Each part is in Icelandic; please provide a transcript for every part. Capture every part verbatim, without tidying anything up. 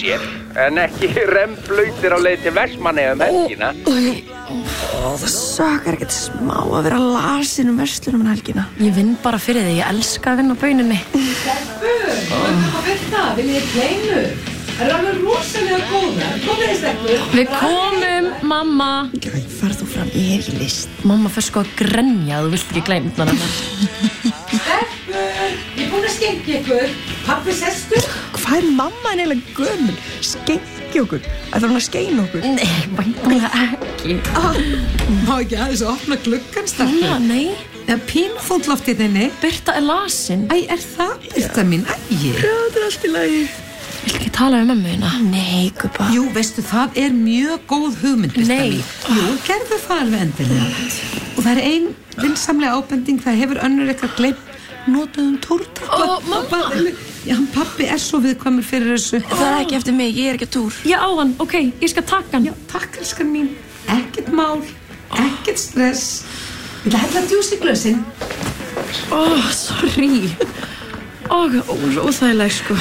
sér, en ekki rembblautir á leið til Vestmannaeyja um helgina. Ó, það sakar ekkert smá að vera lasin um verslunum um helgina. Ég vinn bara fyrir þig, ég elska að vinna á bauninni. Stelpur, komum upp á virta, viljið þið kleinu? Það er alveg rosalega góða. Komið þið, stelpur. Við komum, mamma. Gæ, farð þú fram, ég hef ekki list. Mamma fyrir sko að grenja að þú vilt ekki gleyma hennar. Stelpur, ég er búin að skengja ykkur. Pabbi, sestu. Hvað er mamma en eiginlega gömul? Skengi okkur? Ætlar hún að skeina okkur? Nei, væntanlega ekki. Ah, má ekki aðeins að opna gluggan, stelpur? Mamma, nei. Það er pínfúll loftið þinni. Birta er lasin. Æ, er það Birta mín? Æ, Já, þetta er allt í lagi. Viltu ekki tala um mömmu þína? Nei, guppa. Jú, veistu, það er mjög góð hugmynd, Birta Nei. mín. Jú, gerðu það alveg endilega. Og það er ein vinsamlega ábending, það hefur önnur eitthvað gleymt notaðum tórtappa. Ó, mamma. Já, hann pabbi er svo viðkvæmur fyrir þessu. Það er ekki eftir mig, ég er ekki að túr. Já, á hann, ok, ég skal taka hann. Já, takk, elskan mín. Ekkert mál, ekkert stress. Vil það hella djús í glösin? Ó, oh, sorry. Ó, óþægileg, sko.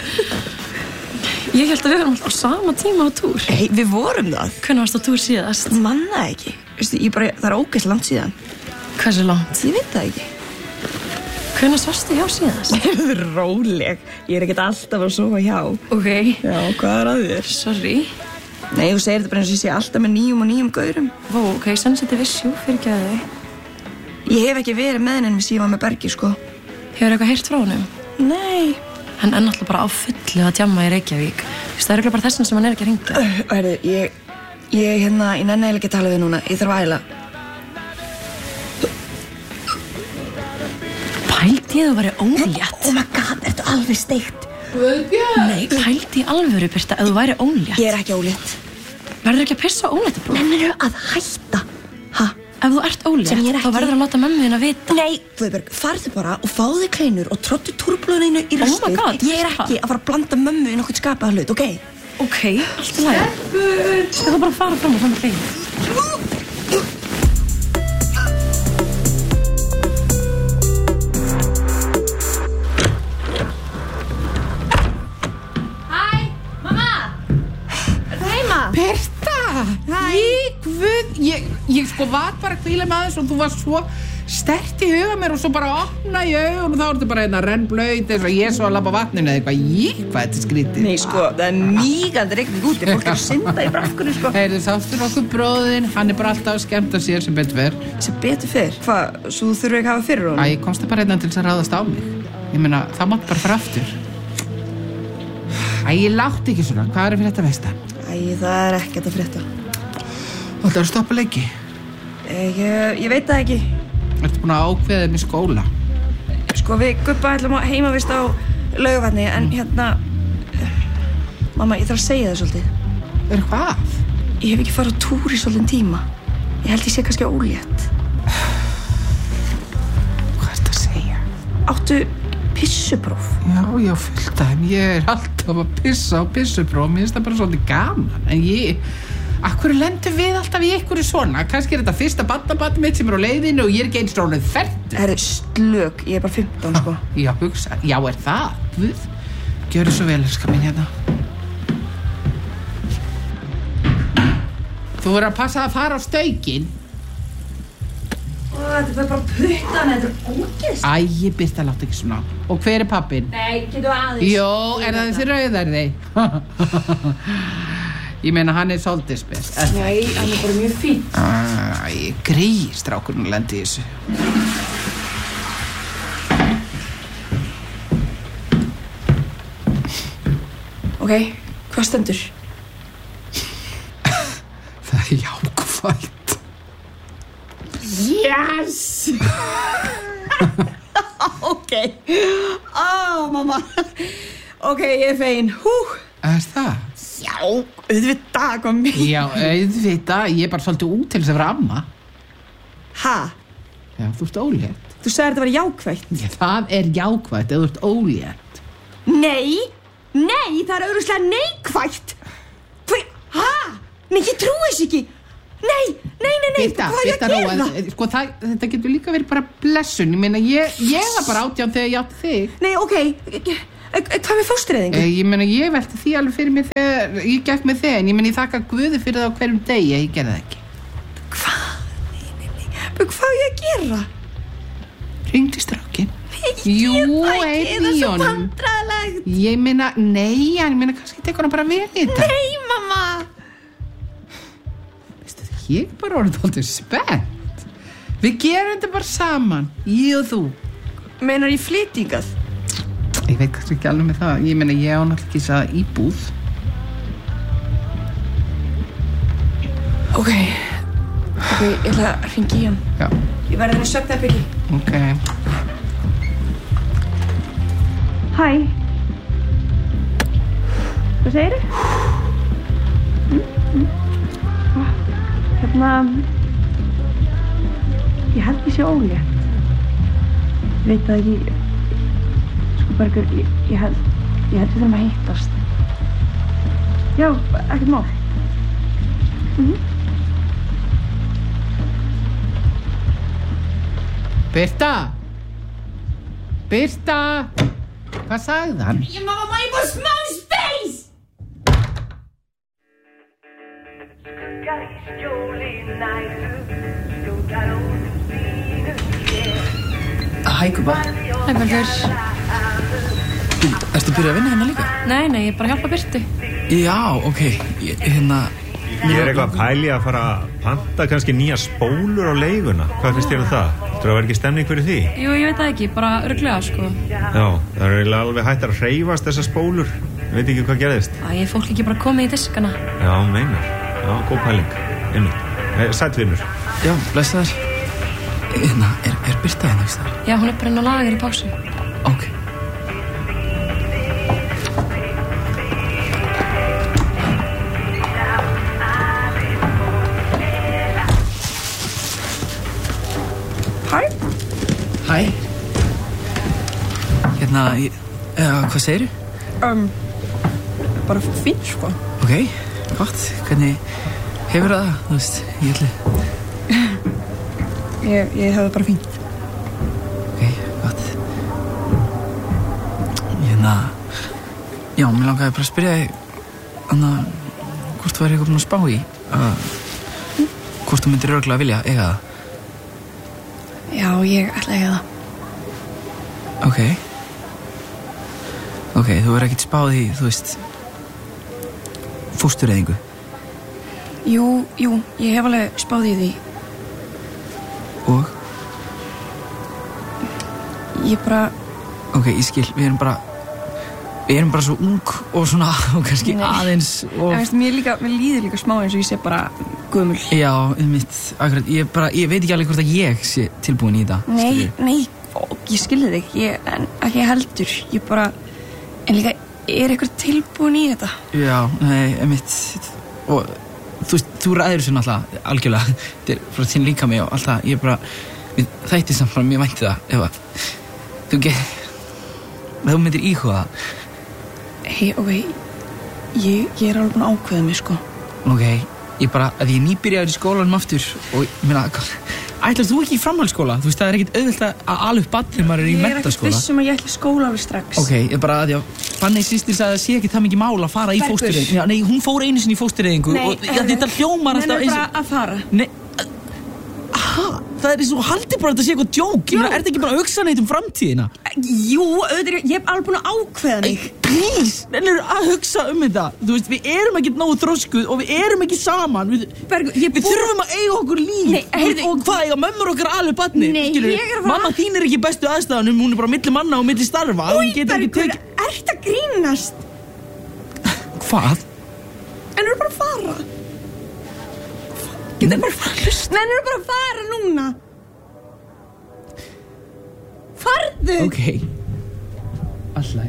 Ég held að við erum alltaf á sama tíma á túr. Hei, við vorum það. Hvernig varst á túr síðast? Manna ekki. Veistu, ég bara, það er ógeðslega langt síðan. Hversu langt? Ég veit það ekki. Hvernig svarstu hjá síðast? Ég er róleg. Ég er ekkert alltaf að sofa hjá. Ok. Já, hvað er að þér? Sorry. Nei, þú segir þetta bara eins og ég sé alltaf með nýjum og nýjum gaurum. Vó, ok, sensitive issue, fyrirgefðu þig. Ég hef ekki verið með henni sem ég var með Bergi, sko. Hefur eitthvað heyrt frá honum? Nei. Hann er náttúrulega bara á fullu að djamma í Reykjavík. Það er ekki bara þessan sem hann er ekki að hringja. Uh, Herðu, ég, ég, hérna, ég nenni eiginlega ekki að tala við núna. Ég þarf að æla. Pældi ég að þú væri ólétt? Oh my god, ertu alveg steikt? Guðbjörn! Nei, pældi í alvöru, Birta, að þú væri ólétt. Ég er ekki ólétt. Verður ekki að pissa á óléttapróf? Nennirðu að hætta? Ha? Ef þú ert ólétt, Sem ég er þá ekki. verður að láta mömmu þín að vita. Nei, Guðberg, farðu bara og fáðu þig kleinur og trottu túrblóðinu í Oh my ruslið. God, Ég er ha? ekki að fara að blanda mömmu í nokkuð skapaða hlut, ok? Ok, allt í lagi. Stelpur! Skal það bara fara fram og fram með kleinu? Hæ, mamma! Er það heima? Birta! Í guð, ég, ég sko var bara að hvíla með aðeins og þú var svo sterkt í huga mér og svo bara opna í augun og þá er þetta bara einna rennblöyt eins og ég svo að labba vatninu eða eitthvað. Ég, hvað þetta er skrítið? Nei, sko, það er mýgandi rigning úti. Fólk er að synda í brakkunni, sko. Heyrðu, sáttur okkur bróðin, hann er bara alltaf að skemmta sér sem betur fer. Sem betur fyrr. Hvað, svo þú þurfur ekki að hafa fyrir honum? Æ, ég komst bara einna til þess að ráðast á mig. Ég meina, það mátt bara fara aftur. Æ, ég látt ekki svona. Hvað er fyrir þetta veista? Æ, það er ekkert að frétta. Þú ætlar að stoppa leiki? Ég, ég veit það ekki. Ertu búin að ákveða þeim í skóla? Sko, við Gubba ætlum að heimavist á Laugarvatni, en hérna... Mamma, ég þarf að segja það svolítið. Er hvað? Ég hef ekki farið á túr í svolítið tíma. Ég held ég sé kannski ólétt. Hvað ertu að segja? Áttu pissupróf? Já, já, fullt af þeim. Ég er alltaf að pissa á pissupróf. Mér finnst það bara svolítið gaman. En ég... Akkur lendum við alltaf í einhverju svona? Kannski er þetta fyrsta badnabatn mitt sem er á leiðinu og ég er ekki eins drónuð ferdur. Herri, slök, ég er bara fimmtán, sko. Já, hugsa. Já, er það? Guð. Gjörðu svo vel, elskar mín hérna. Þú verður að passa að fara á staukinn. Ó, þetta er bara puttan, þetta er ógeðst. Æ, Birta, látt ekki svona. Og hver er pappinn? Nei, getur aðeins. Jó, er það þessi rauðarði? Ég meina, hann er svolítið spes. Nei, hann er bara mjög fín. Æ, greið strákurinn lendi í þessu. Ok, hvað stendur? Það er jákvætt. Yes! Ok. Á, mamma. Ok, ég er fegin. Hú. Er það? Já, auðvitað, hvað mér. Já, auðvitað. Ég er bara svolítið út til þess að vera amma. Ha? Já, þú ert ólétt. Þú sagðir þetta var jákvætt. Já, það er jákvætt ef þú ert ólétt. Nei, nei, það er auðvitað neikvætt. Hver, ha? Nei, ég trúi þess ekki. Nei, nei, nei, nei, Birta, hvað er ég Birta, að gera Róa, það? sko, það, þetta getur líka verið bara blessun. Ég meina, ég, ég var bara átján þegar ég átti þig. Nei, ok, Hvað með fóstureyðingu? Eh, ég meina, ég velti því alveg fyrir mig þegar ég gekk með þeim, ég meina, ég þakka Guði fyrir það á hverjum degi, ég gerði það ekki. Hvað? Nei, nei, nei. Hvað er ég að gera? Hringdu í strákinn. Jú, einn í svo honum. vandræðalegt. Ég meina, nei, ég meina, kannski tekur hann bara vel í þetta. Nei, mamma. Veistu það, ég er bara orðið alltaf spennt. Við gerum þetta bara saman, ég og þú. Meinar ég flytingað? Ég veit kannski ekki alveg með það. Ég meina, ég á náttúrulega ekki þess að íbúð. Ok. Ok, ég ætla að hringi í hann. Já. Ég verði henni svefnherbyggi. Ok. Hæ. Hvað segirðu? Mm, mm. Hérna... Ég held ég sé ólétt. Veit það ekki... Sko Bergur, ég, ég held... Ég held við þurfum að hittast. Já, ekkert mál. Mhm. Birta! Birta! Hvað sagði hann? Ég mamma, má ég fá smá space! Hæ, Kuba. Hæ, Bergur. Ertu byrjað að vinna hérna líka? Nei, nei, ég bara hjálpa Birtu. Já, ok. Ég, hérna... Ég er eitthvað að pæli að fara að panta kannski nýja spólur á leiguna. Hvað finnst þér um það? Þú að vera ekki stemning fyrir því? Jú, ég veit það ekki, bara örugglega, sko. Já, það er eiginlega alveg hægt að hreyfast þessar spólur. Ég veit ekki hvað gerðist. Æ, fólk ekki bara komið í diskana. Já, meinar. Já, góð pæling. Einmitt. Sætt vinur. Já, blessaður. Hérna, er, er Birta hérna, veist það? Já, hún er bara inn á lager í pásu. Ok. Hæ. Hæ. Hérna, ég, uh, hvað segirðu? Um, bara fínt, sko. Ok, gott. Hvernig hefur það, þú veist, ég ætli... Ég, ég hefði bara fínt. Ok, gott. Hérna, já, mér langaði bara að spyrja þig, Anna, hvort þú væri eitthvað búin að spá í, uh, hvort þú myndir örugglega vilja eiga það. Já, ég ætla að eiga það. Ok. Ok, þú verður ekkert spáð í, þú veist, fóstureyðingu. Jú, jú, ég hef alveg spáð í því. Og? Ég bara... Ok, ég skil, við erum bara, við erum bara svo ung og svona, og kannski Nei. aðeins og... En veist, mér, líka, mér líður líka smá eins og ég sé bara gömul. Já, einmitt, akkurat, ég bara, ég veit ekki alveg hvort að ég sé tilbúin í þetta. Nei, skilurðu. nei, ó, ég skilði þig, ég, en ekki heldur, ég bara, en líka, er eitthvað tilbúin í þetta? Já, nei, einmitt, og þú veist, þú ræður þessu náttúrulega, algjörlega, þetta er frá þinn líka mig og allt það, ég bara, við þætti samt bara mjög vænti það, ef að, þú get, ef þú myndir íhuga það. Hei, ok, ég, ég er alveg búin að ákveða mig, sko. Ok, ég bara, að ég er nýbyrjaður í skólanum aftur og, ég meina, ætlar þú ekki í framhaldsskóla? Þú veist, það er ekkert auðvelt að ala upp barn þegar maður er í Ég er ekkert menntaskóla. viss um að ég ætli í skóla alveg strax. Ok, ég bara, að ég, Fanney systir sagði að það sé ekki það mikið mál að fara í Bergur. fóstureyðingu. Já, nei, hún fór einu sinni í fóstureyðingu Nei, og já, þetta hljómar alltaf Nennirðu bara að fara? Nei, ha, það er eins og haldið bara að þetta sé eitthvað djók. Ég meina, er þetta ekki bara að hugsa neitt um framtíðina? Jú, auðvitað, ég hef alveg búin að ákveða mig. Please, nennirðu að hugsa um þetta. Þú veist, við erum ekki nógu þroskuð og við erum ekki saman. Við, Bergur, ég við þurfum að eiga okkur líf. Nei, heyrðu- Og hvað, eiga mömmur okkar alveg barni? Nei, Skilurðu? ég er að fara- Mamma þín er ekki í bestu aðstæðanum, hún er bara milli manna og milli starfa. Új, Hún getur ekki Bergur, tekið... ert að grínast? Hvað? En eru bara að fara? Getur bara að fara að hlusta. Nei, eru bara að fara núna? Farðu! Ok. Alltaf.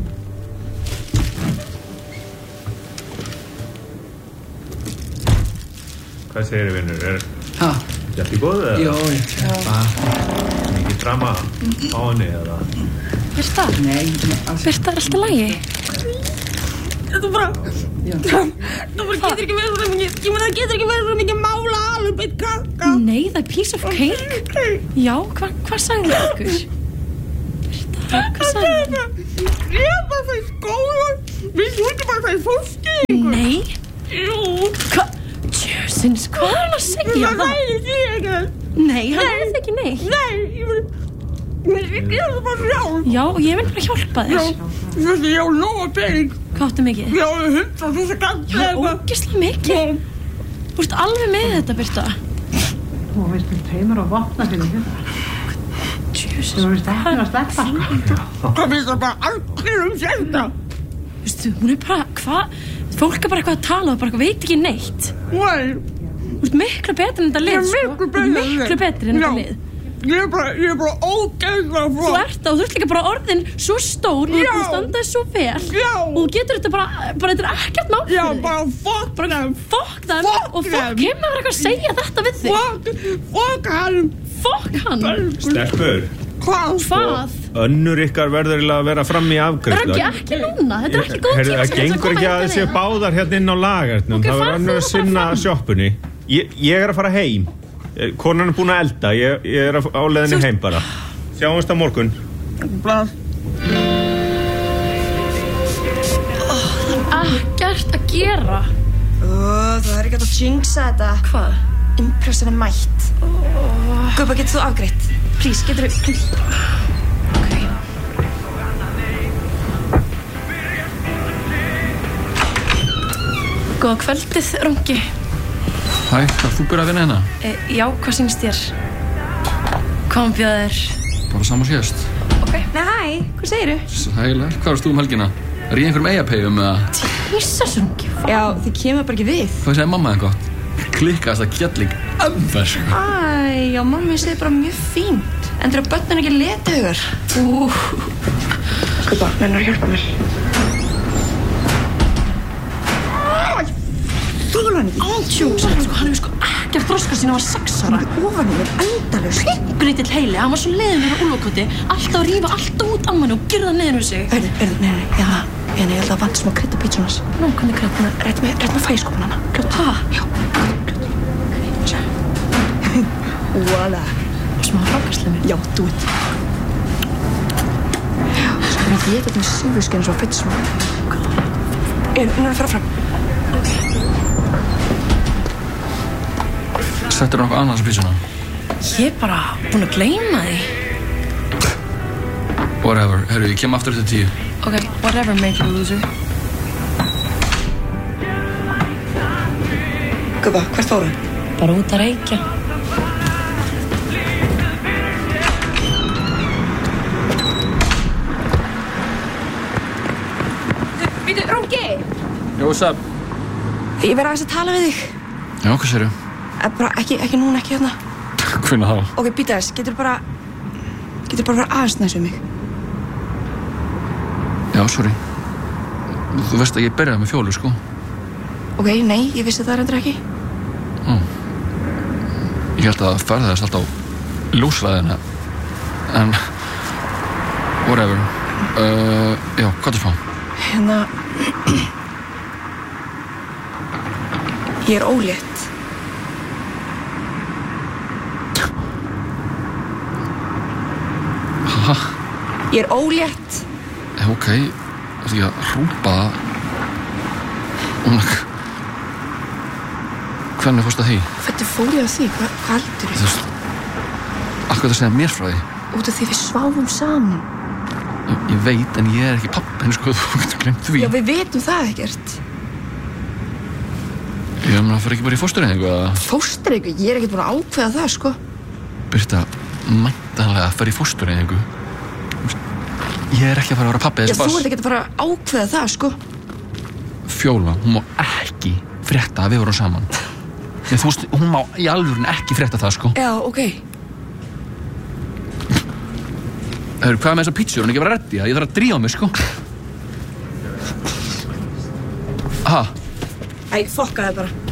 Hvað segir þið, vinnur? Er Ha? þetta í góðu eða? Jó, já. Mikið drama á henni eða? Birta, Nei, nei, alls Birta er alltaf lægi. Þú bara... Já. Þú bara getur ekki verið svo mikið... Ég meina, það getur ekki verið svo mikið mála alveg beitt kaka. Nei, það er piece of cake. Já, hvað hva sagði þið ykkur? Birta, hvað sagði þið? Ég er bara það í skólan. Við þú ekki bara það í fólkskýringu? Nei. Jú. Hvað? Tjösins, hvað er hann að segja það? Það er ekki ekki. Nei, hann er ekki neitt. Nei, ég vil... Ég er það bara sjálf. Já, ég vil bara hjálpa þér. Já, þú veist, ég á nóga pening. Hvað áttu mikið? Já, hundra þúsund kall. Já, ógeðslega mikið. Þú ert alveg með þetta, Birta. Þú veist, við treymur á vopna fyrir þetta. Tjösins. Þú veist, ekki að sleppa. Það finnst það bara aldrei um þetta. Þú veist, hún er bara, hvað? Fólk er bara eitthvað að tala og bara veit ekki neitt. Nei. Þú ert miklu betri en þetta lið, sko. Miklu betri. Miklu betri en þetta lið. Ég er bara, ég er bara ógeðslega flott. Þú ert á, þú ert líka bara orðin svo stór og þú ert standað svo vel. Já. Og þú getur þetta bara, bara þetta er ekkert mál fyrir Já, þig. bara fuck them. Fuck them. Fuck Og fólk them. kemur að vera eitthvað að segja þetta við þig. Fuck, fuck hann. Fuck hann. Stelpur, Hvað? Hvað? önnur ykkar verður eiginlega að vera fram í afgreiðslu. Röggi, ekki núna. Þetta er ekki góð Heyrðu, tíma það gengur ekki að þessi báðar hérna inn á lagarnum. Ok, Það far verður önnur þú að bara sinna fram. sjoppunni. Ég, ég er að fara heim. Konan er búin að elda. Ég, ég er á leiðinni heim bara. Sjáumst á morgun. Blað. Ekkert að gera. Ó, þú er ekki að jinxa þetta. Hvað? Impression er mætt. Gubba, getur þú afgreitt? Please, getur þú, please. Ok. Góða kvöldið, Rungi. Hæ, hvað þú byrja að vinna hérna? E, já, hvað sýnst þér? Hvað hann bjóða þér? Bara sama sést. Ok. Nei, hæ, hvað segirðu? Sælar, hvað varst þú um helgina? Er ég einhverjum eigapegjum eða? Jesus, Rungi. Já, þið kemur bara ekki við. Hvað segir mamma en gott? Klikkaðast að kjalling ömver, sko. Æ, já, mamma segir bara mjög fínt. En þeirra börnin ekki letihugar. Ú. Gubba, menn að hjálpa mér. Þúlan, Ántjóks, sko, hann hefur sko ekkert þroskað sín á að sex ára. ofan í mér, endalaust. Gritill heili, hann var svo leiðin fyrir úlfakoti, alltaf að rífa alltaf út á manni og gyrða niður við sig. Hörðu, hörðu, nei, nei, já, ég ég held að vant smá krydd á pítsunas. Nú, hvernig kreppna? Rétt með, rétt með fæskópan hana. Kljótt. Hæ? Já, kljótt. Sjá. Voila. Og smá rákastlega mér. Já, do it. Svo hvernig ég þetta með silfurskinn svo fett smá. Er, nú er það fara fram. Settur nokkuð annars á pítsuna? Ég er bara búin að gleyma því. Whatever, herru, ég kem aftur eftir tíu. Ok, whatever, major loser. Gubba, hvert fóru? Bara út að reykja. Býtu, Rungi! Jó, what's up? Ég verði aðeins að tala við þig. Já, hvað segirðu? Eh, Bara ekki, ekki núna, ekki hérna. Hvenær þá? Ok, býta þess, getur bara... Getur bara verið aðeins næs við mig. Já, sorry. Þú veist að ég byrjaði með fjólu, sko. Ok, nei, ég vissi það reyndar ekki. Mm. Ég held að það ferðaðist alltaf á ljósræðina. En... Whatever. Uh, já, hvað er það? Hérna... Ég er ólétt. Hæ? Ég er ólétt. Eh, ok. Það er að hrúpa það. Um, hvernig fórst það því? Hvernig fór ég á því? Hva, hvað heldur Þú ég? veist... Akkur það segja mér frá því? Út af því við sváfum saman. Ég, ég veit, en ég er ekki pappin, sko. Þú getur glemt því. Já, við vitum það ekkert. Ég er að fara ekki bara í fóstureyðingu, eða? Fóstureyðingu? Ég er ekkert búin að ákveða það, sko. Birta, mæntanlega að fara í fóstureyðingu. Ég er ekki að fara að vera pappi Já, þessi þú bass. ert ekkert að fara að ákveða það, sko. Fjóla, hún má ekki frétta að við vorum saman. Nei, þú veist, hún má í alvörun ekki frétta það, sko. Já, ok. Hörru, hvað með þessa pítsur? Hún er ekki að vera reddi, ég þarf að drífa mig, sko. Ha? Æ, fokka það bara.